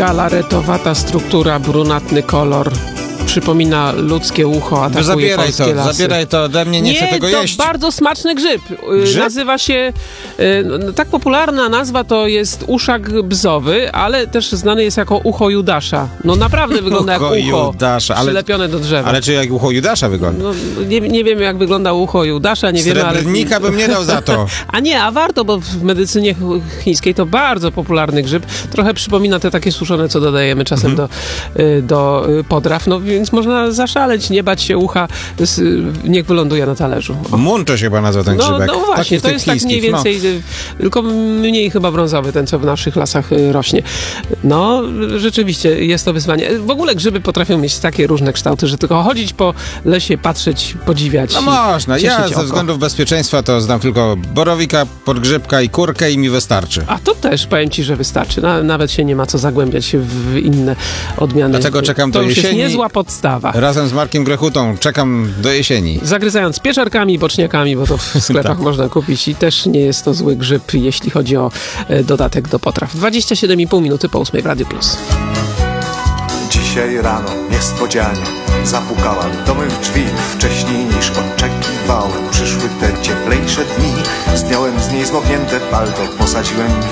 Galaretowata struktura, brunatny kolor. Przypomina ludzkie ucho, atakuje polskie lasy. Zabieraj to ode mnie, nie chcę tego jeść. To bardzo smaczny grzyb. Nazywa się, tak popularna nazwa to jest uszak bzowy, ale też znany jest jako ucho Judasza. No naprawdę wygląda jak ucho Judasza, przylepione do drzewa. Ale czy jak ucho Judasza wygląda? No, nie wiemy, jak wygląda ucho Judasza, nie wiemy, ale... Srebrnika bym nie dał za to. A warto, bo w medycynie chińskiej to bardzo popularny grzyb. Trochę przypomina te takie suszone, co dodajemy czasem do potraw, no więc można zaszaleć, nie bać się ucha, niech wyląduje na talerzu. Muncho się chyba nazywa ten grzybek. No właśnie, to jest tak mniej więcej, tylko mniej chyba brązowy, ten co w naszych lasach rośnie. No, rzeczywiście jest to wyzwanie. W ogóle grzyby potrafią mieć takie różne kształty, że tylko chodzić po lesie, patrzeć, podziwiać. No można, ja ze względów bezpieczeństwa to znam tylko borowika, podgrzybka i kurkę i mi wystarczy. A to też powiem ci, że wystarczy. Nawet się nie ma co zagłębiać w inne odmiany. Dlatego czekam do jesieni. To już jest niezła podstawa. Razem z Markiem Grechutą czekam do jesieni. Zagryzając pieczarkami, boczniakami, bo to w sklepach można kupić i też nie jest to zły grzyb, jeśli chodzi o dodatek do potraw. 27,5 minuty po 8 w Radio Plus. Dzisiaj rano niespodzianie zapukałam do mych drzwi. Wcześniej niż oczekiwałem przyszły te cieplejsze dni. Zdjąłem z niej zmoknięte palto, posadziłem